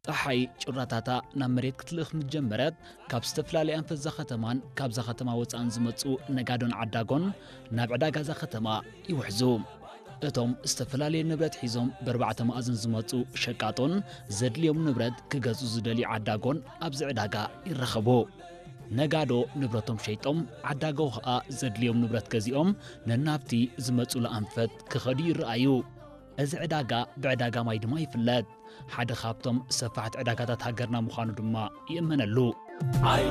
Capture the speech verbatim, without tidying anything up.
ፀሓይ ጭራታታ ናብ መሬት ክትልእኽ ምጀመረት ካብ ዝተፈላለዩ ኣንፈት ከተማን ካብ ዛ ከተማ ወፃን ዝመጹ ነጋዶን ዓዳጎን ናብ ዕዳጋ ዛ ከተማ ይውሕዙ እቶም ዝተፈላለዩ ንብረት ሒዞም በርባዕተ ማዕዝን ዝመጹ ሸቃጦን ዘድልዮም ንብረት ክገዙ ዝደሊ ዓዳጎን ኣብዚ ዕዳጋ ይረኸቡ ነጋዶ ንብረቶም ሸይጦም ዓዳጎ ኸኣ ዘድልዮም ንብረት ገዚኦም ነናብቲ ዝመጹ ለኣንፈት ክኸዱ ይረኣዩ እዚ ዕዳጋ ብዕዳጋ ማይ ድማ ይፍለጥ ሓደ ካብቶም ሰፋሕት ዕዳጋታት ሃገርና ምዃኑ ድማ ይእመነሉ